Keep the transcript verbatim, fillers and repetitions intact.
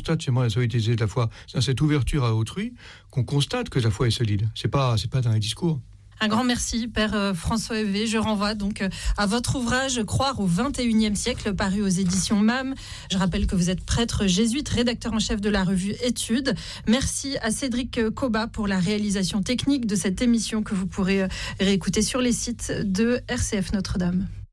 constate chez moi la solidité de la foi. C'est dans cette ouverture à autrui qu'on constate que la foi est solide. C'est pas, c'est pas dans les discours. Un grand merci, Père François Hevet. Je renvoie donc à votre ouvrage « Croire au vingt et unième siècle » paru aux éditions M A M. Je rappelle que vous êtes prêtre jésuite, rédacteur en chef de la revue Études. Merci à Cédric Cobat pour la réalisation technique de cette émission que vous pourrez réécouter sur les sites de R C F Notre-Dame.